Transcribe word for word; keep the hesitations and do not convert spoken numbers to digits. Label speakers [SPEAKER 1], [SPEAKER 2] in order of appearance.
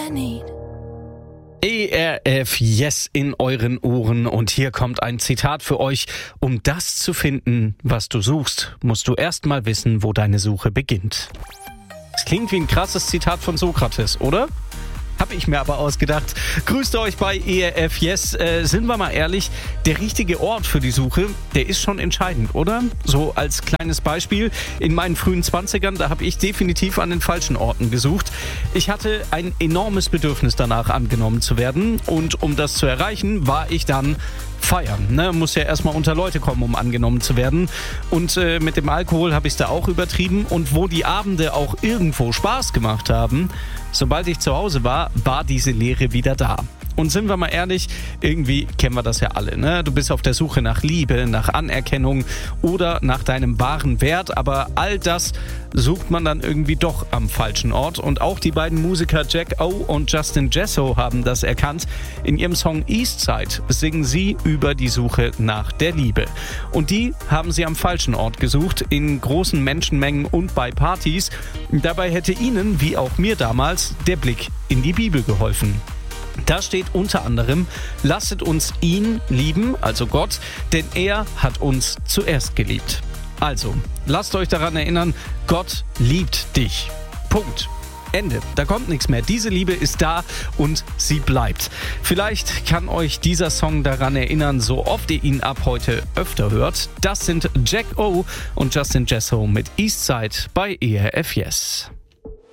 [SPEAKER 1] I need.
[SPEAKER 2] E R F Yes in euren Ohren und hier kommt ein Zitat für euch. Um das zu finden, was du suchst, musst du erst mal wissen, wo deine Suche beginnt. Es klingt wie ein krasses Zitat von Sokrates, oder? Habe ich mir aber ausgedacht. Grüßt euch bei E R F Yes. Äh, sind wir mal ehrlich, der richtige Ort für die Suche, der ist schon entscheidend, oder? So als kleines Beispiel, in meinen frühen Zwanzigern, da habe ich definitiv an den falschen Orten gesucht. Ich hatte ein enormes Bedürfnis danach, angenommen zu werden. Und um das zu erreichen, war ich dann feiern. Ne? Muss ja erstmal unter Leute kommen, um angenommen zu werden. Und äh, mit dem Alkohol habe ich es da auch übertrieben. Und wo die Abende auch irgendwo Spaß gemacht haben, sobald ich zu Hause war, war diese Leere wieder da. Und sind wir mal ehrlich, irgendwie kennen wir das ja alle, ne? Du bist auf der Suche nach Liebe, nach Anerkennung oder nach deinem wahren Wert, aber all das sucht man dann irgendwie doch am falschen Ort. Und auch die beiden Musiker Jack O und Justin Jesso haben das erkannt. In ihrem Song Eastside singen sie über die Suche nach der Liebe. Und die haben sie am falschen Ort gesucht, in großen Menschenmengen und bei Partys. Dabei hätte ihnen, wie auch mir damals, der Blick in die Bibel geholfen. Da steht unter anderem, lasset uns ihn lieben, also Gott, denn er hat uns zuerst geliebt. Also, lasst euch daran erinnern, Gott liebt dich. Punkt. Ende. Da kommt nichts mehr. Diese Liebe ist da und sie bleibt. Vielleicht kann euch dieser Song daran erinnern, so oft ihr ihn ab heute öfter hört. Das sind Jack O und Justin Jesso mit Eastside bei E R F Yes.